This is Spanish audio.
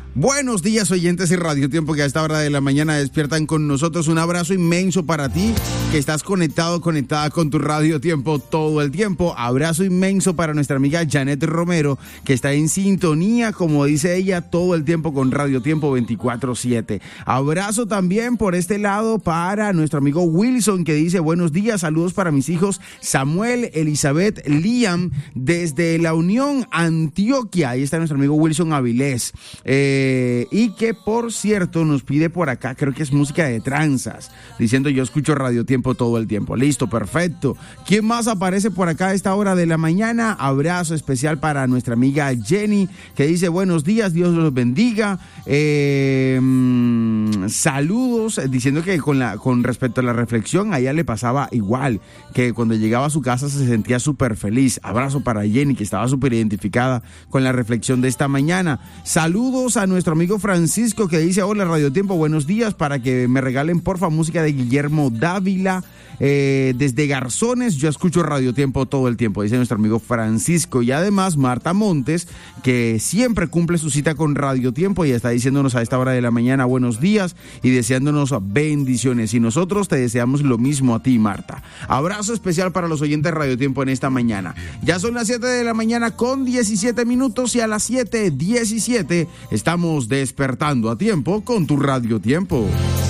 Buenos días, oyentes y Radio Tiempo que a esta hora de la mañana despiertan con nosotros. Un abrazo inmenso para ti que estás conectada con tu Radio Tiempo todo el tiempo. Abrazo inmenso para nuestra amiga Janet Romero, que está en sintonía, como dice ella, todo el tiempo con Radio Tiempo 24/7. Abrazo también por este lado para nuestro amigo Wilson, que dice: buenos días, saludos para mis hijos Samuel, Elizabeth, Liam, desde La Unión, Antioquia. Ahí está nuestro amigo Wilson Avilés. Y que, por cierto, nos pide por acá, creo que es música de tranzas, diciendo: yo escucho Radio Tiempo todo el tiempo. Listo, perfecto. ¿Quién más aparece por acá a esta hora de la mañana? Abrazo especial para nuestra amiga Jenny, que dice: buenos días, Dios los bendiga. Saludos, diciendo que con respecto a la reflexión, a ella le pasaba igual, que cuando llegaba a su casa se sentía súper feliz. Abrazo para Jenny, que estaba súper identificada con la reflexión de esta mañana. Saludos a nuestro amigo Francisco, que dice: hola Radio Tiempo, buenos días, para que me regalen porfa música de Guillermo Dávila. Desde Garzones yo escucho Radio Tiempo todo el tiempo, dice nuestro amigo Francisco. Y además Marta Montes, que siempre cumple su cita con Radio Tiempo y está diciéndonos a esta hora de la mañana buenos días y deseándonos bendiciones. Y nosotros te deseamos lo mismo a ti, Marta. Abrazo especial para los oyentes de Radio Tiempo en esta mañana. Ya son las 7 de la mañana con 17 minutos y a las 7:17 estamos despertando a tiempo con tu Radio Tiempo.